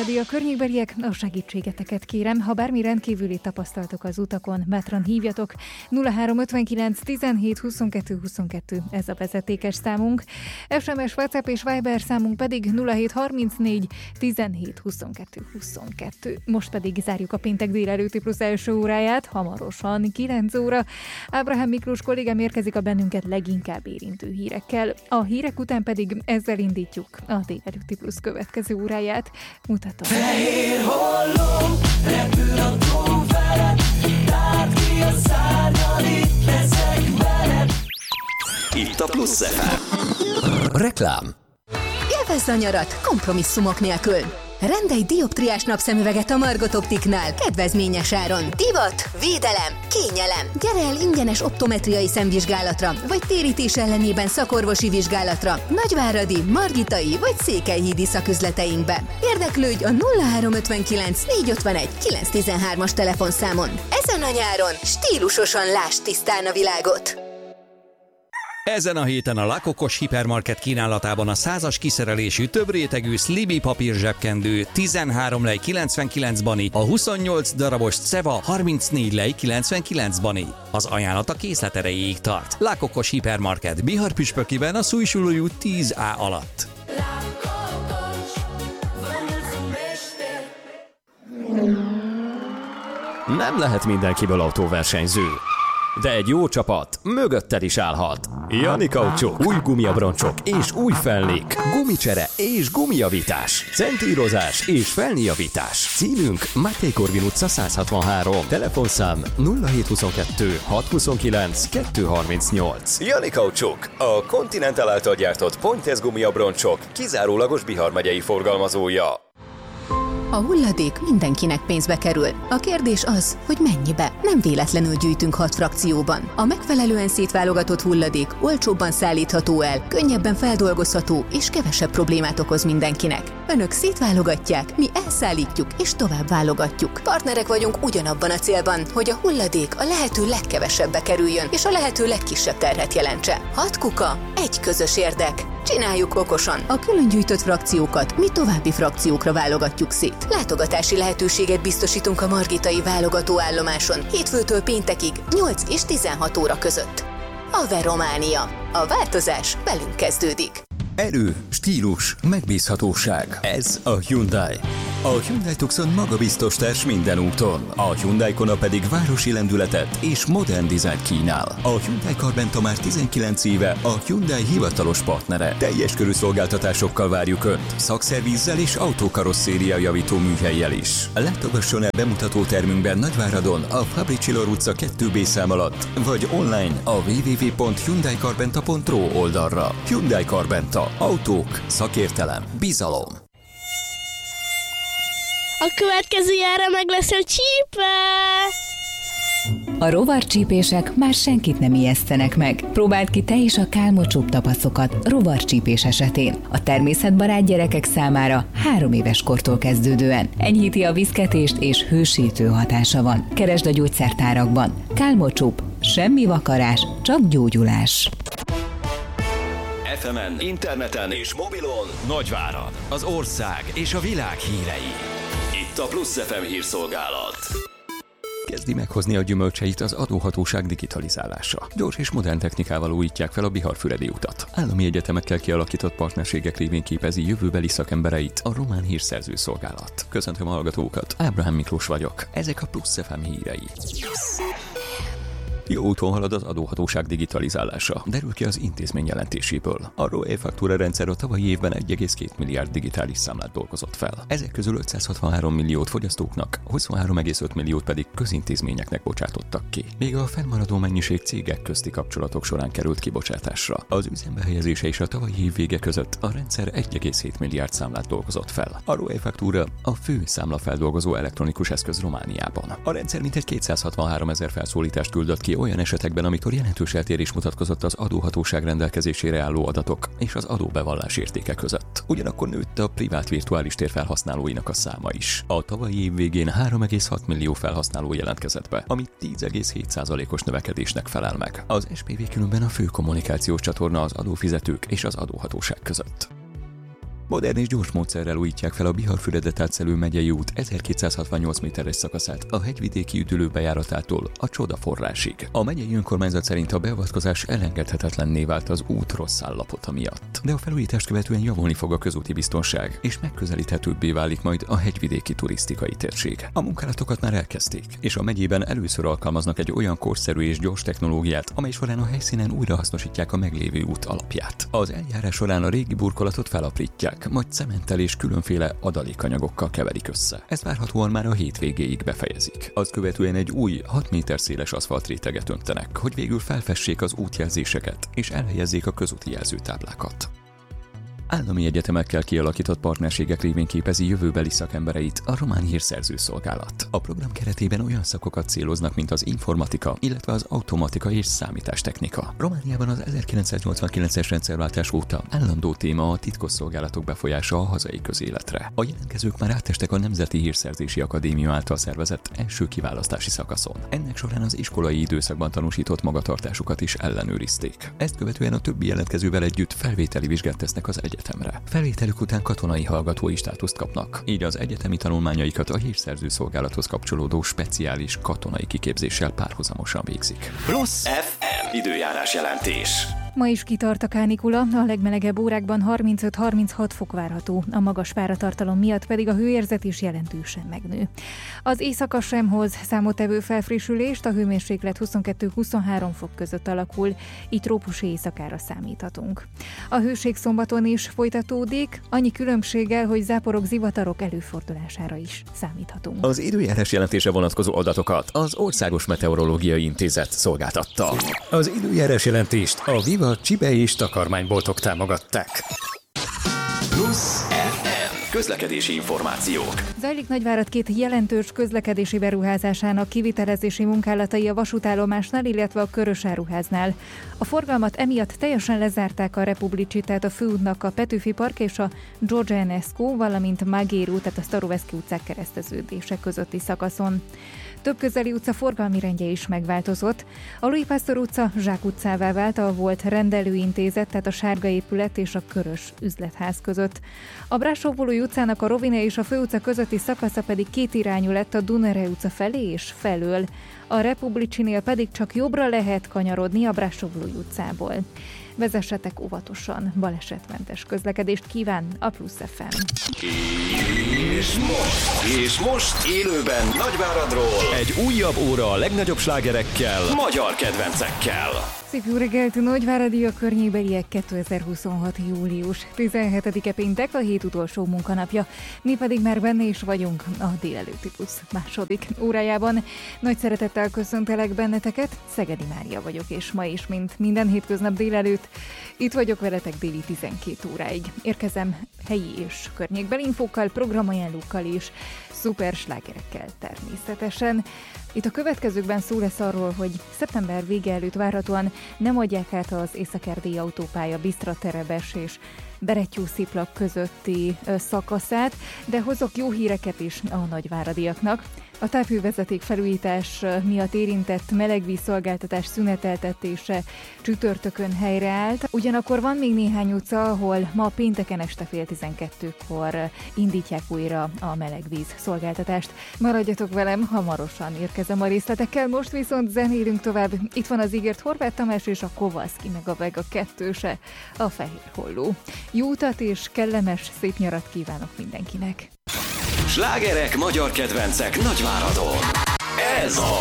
Családi, a környékbeliek, a segítségeteket kérem, ha bármi rendkívüli tapasztaltok az utakon, bátran hívjatok. 0359 17 22 22, ez a vezetékes számunk. SMS, WhatsApp és Viber számunk pedig 0734 17 22 22. Most pedig zárjuk a péntek délelőtti plusz első óráját, hamarosan 9 óra. Ábrahám Miklós kollégám érkezik a bennünket leginkább érintő hírekkel. A hírek után pedig ezzel indítjuk a délelőtti plusz következő óráját. Mutatom. Fehér holló, repül a tó felett, tárd ki a szárnyad, itt leszek veled. Itt a Plusz FM. Reklám. Élvezd a nyarat kompromisszumok nélkül. Rendelj dioptriás napszemüveget a Margot Optiknál kedvezményes áron. Divat, védelem, kényelem. Gyere el ingyenes optometriai szemvizsgálatra, vagy térítés ellenében szakorvosi vizsgálatra Nagyváradi, Margitai vagy Székelyhídi szaküzleteinkbe. Érdeklődj a 0359 451 913-as telefonszámon. Ezen a nyáron stílusosan lásd tisztán a világot. Ezen a héten a Lakokos Hipermarket kínálatában a 100-as kiszerelésű több rétegű Sliby papír zsebkendő 13 lej 99 bani, a 28 darabos Ceva 34 lej 99 bani. Az ajánlat a készlet erejéig tart. Lakokos Hipermarket Bihar-Püspökiben a Szújsulói út 10A alatt. Nem lehet mindenkiből autóversenyző, de egy jó csapat mögötted is állhat. Jani Kaucsok, új gumiabroncsok és új felnék, gumicsere és gumijavítás, centírozás és felnéjavítás. Címünk Máté Korvin utca 163, telefonszám 0722 629 238. Jani Kaucsok, a Continental által gyártott Pointez gumiabroncsok kizárólagos Bihar megyei forgalmazója. A hulladék mindenkinek pénzbe kerül. A kérdés az, hogy mennyibe. Nem véletlenül gyűjtünk 6 frakcióban. A megfelelően szétválogatott hulladék olcsóbban szállítható el, könnyebben feldolgozható és kevesebb problémát okoz mindenkinek. Önök szétválogatják, mi elszállítjuk és tovább válogatjuk. Partnerek vagyunk ugyanabban a célban, hogy a hulladék a lehető legkevesebbe kerüljön és a lehető legkisebb terhet jelentse. 6 kuka, egy közös érdek. Csináljuk okosan. A külön gyűjtött frakciókat mi további frakciókra válogatjuk szét. Látogatási lehetőséget biztosítunk a Margitai válogatóállomáson hétfőtől péntekig 8 és 16 óra között. Averrománia. A változás velünk kezdődik. Erő, stílus, megbízhatóság. Ez a Hyundai. A Hyundai Tucson magabiztos társ minden úton. A Hyundai Kona pedig városi lendületet és modern dizájnt kínál. A Hyundai Karbenta már 19 éve a Hyundai hivatalos partnere. Teljes körű szolgáltatásokkal várjuk Önt. Szakszervízzel és autókarosszéria javító műhellyel is. Látogasson el bemutató termünkben Nagyváradon, a Fabricilor utca 2B szám alatt, vagy online a www.hyundaikarbenta.ro oldalra. Hyundai Karbenta. Autók, szakértelem, bizalom. A következő jára meg lesz a csípe! A rovarcsípések már senkit nem ijesztenek meg. Próbáld ki te is a Kálmocsúp tapaszokat rovarcsípés esetén. A természetbarát gyerekek számára 3 éves kortól kezdődően. Enyhíti a viszketést és hősítő hatása van. Keresd a gyógyszertárakban. Kálmocsúp, semmi vakarás, csak gyógyulás. FM-en, interneten és mobilon Nagyvárad, az ország és a világ hírei. Itt a Plusz FM hírszolgálat. Kezdi meghozni a gyümölcseit az adóhatóság digitalizálása. Gyors és modern technikával újítják fel a Bihar-Füredi utat. Állami egyetemekkel kialakított partnerségek révén képezi jövőbeli szakembereit a Román Hírszerző Szolgálat. Köszöntöm a hallgatókat, Ábrahám Miklós vagyok. Ezek a Plusz FM hírei. Jó úton halad az adóhatóság digitalizálása, derül ki az intézmény jelentéséből. A ROE faktúra rendszer a tavalyi évben 1,2 milliárd digitális számlát dolgozott fel. Ezek közül 563 milliót fogyasztóknak, 23,5 milliót pedig közintézményeknek bocsátottak ki. Még a fennmaradó mennyiség cégek közti kapcsolatok során került kibocsátásra. Az üzembe helyezése és a tavalyi év vége között a rendszer 1,7 milliárd számlát dolgozott fel. A ROE faktúra a fő számlafeldolgozó elektronikus eszköz Romániában. A rendszer mintegy 263 000 felszólítást küldött ki olyan esetekben, amikor jelentős eltérés mutatkozott az adóhatóság rendelkezésére álló adatok és az adóbevallás értéke között. Ugyanakkor nőtt a privát virtuális tér felhasználóinak a száma is. A tavalyi év végén 3,6 millió felhasználó jelentkezett be, ami 10,7%-os növekedésnek felel meg. Az SPV különben a fő kommunikációs csatorna az adófizetők és az adóhatóság között. Modern és gyors módszerrel újítják fel a Bihar-Füredet átszelő megyei út 1268 méteres szakaszát a hegyvidéki üdülő bejáratától a Csoda forrásig. A megyei önkormányzat szerint a beavatkozás elengedhetetlenné vált az út rossz állapota miatt. De a felújítást követően javulni fog a közúti biztonság, és megközelíthetőbbé válik majd a hegyvidéki turisztikai térség. A munkálatokat már elkezdték, és a megyében először alkalmaznak egy olyan korszerű és gyors technológiát, amely során a helyszínen újrahasznosítják a meglévő út alapját. Az eljárás során a régi burkolatot felaprítják, majd cementtel és különféle adalékanyagokkal keverik össze. Ezt várhatóan már a hétvégéig befejezik. Azt követően egy új 6 méter széles aszfaltréteget öntenek, hogy végül felfessék az útjelzéseket és elhelyezzék a közúti jelzőtáblákat. Állami egyetemekkel kialakított partnerségek révén képezi jövőbeli szakembereit a Román Hírszerző Szolgálat. A program keretében olyan szakokat céloznak, mint az informatika, illetve az automatika és számítástechnika. Romániában az 1989-es rendszerváltás óta állandó téma a titkosszolgálatok befolyása a hazai közéletre. A jelentkezők már átestek a Nemzeti Hírszerzési Akadémia által szervezett első kiválasztási szakaszon. Ennek során az iskolai időszakban tanúsított magatartásukat is ellenőrizték. Ezt követően a többi jelentkezővel együtt felvételi vizsgát tesznek az egyetemre. Felvételük után katonai hallgatói státuszt kapnak, így az egyetemi tanulmányaikat a Hírszerző Szolgálathoz kapcsolódó speciális katonai kiképzéssel párhuzamosan végzik. Plusz FM időjárás jelentés. Ma is kitart a kánikula, a legmelegebb órákban 35-36 fok várható, a magas páratartalom miatt pedig a hőérzet is jelentősen megnő. Az éjszaka sem hoz számottevő felfrissülést, a hőmérséklet 22-23 fok között alakul, így trópusi éjszakára számíthatunk. A hőség szombaton is folytatódik, annyi különbséggel, hogy záporok, zivatarok előfordulására is számíthatunk. Az időjárás jelentése vonatkozó adatokat az Országos Meteorológiai Intézet szolgáltatta. Az időjárás jelentést a Viva csibe és takarmányboltok támogatták. Plusz FM közlekedési információk. Zajlik Nagyvárad 2 jelentős közlekedési beruházásának kivitelezési munkálatai a vasútállomásnál, illetve a Körösáruháznál. A forgalmat emiatt teljesen lezárták a Republicsi, tehát a főútnak a Petőfi Park és a George Enescu, valamint Magér út, tehát a Staroveszki utcák kereszteződése közötti szakaszon. Több közeli utca forgalmi rendje is megváltozott. A Louis Pasteur utca Zsák utcává vált a volt rendelőintézet, tehát a Sárga épület és a Körös üzletház között. A Brassó-Volói utcának a Rovine és a Főutca közötti szakasza pedig kétirányú lett a Dunere utca felé és felől. A Republicsinél pedig csak jobbra lehet kanyarodni a Brassó-Volói utcából. Vezessetek óvatosan, balesetmentes közlekedést kíván a Plusz FM. És most élőben Nagyváradról egy újabb óra a legnagyobb slágerekkel, magyar kedvencekkel. Szép jó reggelt, Nagyváradi, a környébeliek 2026. július 17-e péntek, a hét utolsó munkanapja. Mi pedig már benne is vagyunk a délelőtti Plusz második órájában. Nagy szeretettel köszöntelek benneteket, Szegedi Mária vagyok, és ma is, mint minden hétköznap délelőtt, itt vagyok veletek déli 12 óráig. Érkezem helyi és környékbeli infókkal, programajánlókkal és szuper slágerekkel természetesen. Itt a következőkben szó lesz arról, hogy szeptember vége előtt várhatóan nem adják át az Észak-Erdélyi autópálya Bisztra-Terebes és Berettyó-Sziplak közötti szakaszát, de hozok jó híreket is a nagyváradiaknak. A távhővezeték felújítás miatt érintett melegvízszolgáltatás szüneteltetése csütörtökön helyreállt. Ugyanakkor van még néhány utca, ahol ma pénteken este 11:30-kor indítják újra a melegvíz szolgáltatást. Maradjatok velem, hamarosan érkezem a részletekkel, most viszont zenélünk tovább. Itt van az ígért Horváth Tamás és a Kovalszki meg a Vega kettőse, a Fehér Holló. Jó utat és kellemes, szép nyarat kívánok mindenkinek! Slágerek, magyar kedvencek Nagyváradon. Ez a